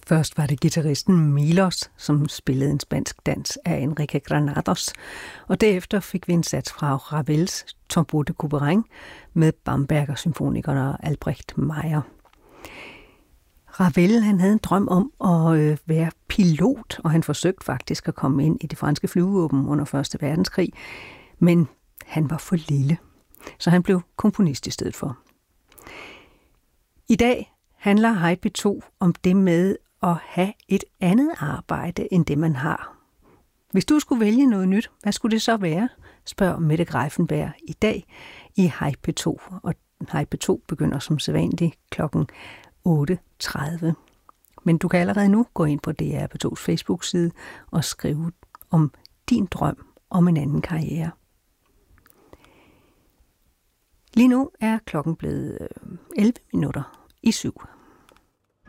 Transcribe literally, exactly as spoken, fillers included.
Først var det guitaristen Milos, som spillede en spansk dans af Enrique Granados, og derefter fik vi en sats fra Ravels Tombeau de Couperin med Bamberger-symfonikerne og Albrecht Meyer. Ravel, han havde en drøm om at øh, være pilot, og han forsøgte faktisk at komme ind i det franske flyvevåben under første verdenskrig, men han var for lille, så han blev komponist i stedet for. I dag handler Hej P to om det med at have et andet arbejde end det, man har. Hvis du skulle vælge noget nyt, hvad skulle det så være? Spørger Mette Greiffenberg i dag i Hej P to, og Hej P to begynder som sædvanligt klokken otte tredive. Men du kan allerede nu gå ind på D R P to's Facebook-side og skrive om din drøm om en anden karriere. Lige nu er klokken blevet elleve minutter i syv.